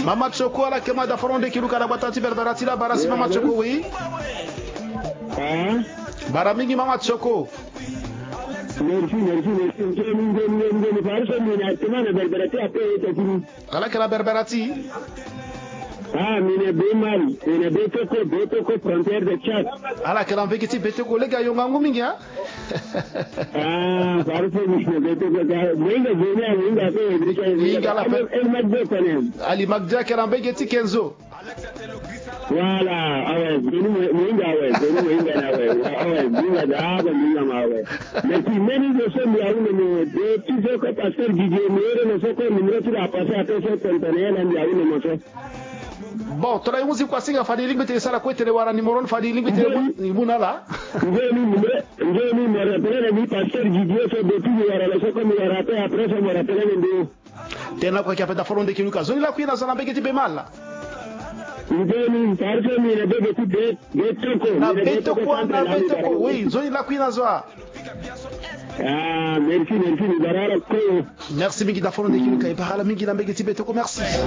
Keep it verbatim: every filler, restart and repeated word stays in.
Mama Choko la kema da foronde kilu kana batati berberati la barasi Mama Choko oui. Ah. Baramingi Mama Choko. Merci, merci, merci. Je parle de la semaine berberati après. Ala kela berberati. Ah, mine Bemal, mine Betoko, Betoko frontière de Tchad. Ala kela mbekiti Betoko lega yonga ngumingi ha. Ah, parfait, mine Betoko ga. Mwenga jena, mwenga pe. Mwenga la pe. El Magde kanem. Ali Magda kela mbekiti Kenzo. Voilà, awe, bini mwenga awe, bini mwenga na awe. Awe, bini da awe, bini ma awe. Mais si meni de ce mia une me de tu sais que pasteur Didier Mere ne sait que numéro tu as passé à ce conteneur and ya une moto. Bon, tu as musique quoi singa fadi lingbe sala ko tele wara numéro fadi lingbe ni munala. Ngeni numéro, ngeni me rappelle ni pasteur Didier so de tu wara la so comme il a raté après ça me rappelle ndo. Tena ko kapeta foronde kiluka zoni la kuina sana mbekiti be mala. Ngeni parce mi ne bebe tu de Betoko. Na Betoko na Betoko oui, zoni la kuina zoa. Ah, merci, merci, Barara. Merci mingi da foronde kiluka e bahala mingi na mbekiti Betoko merci.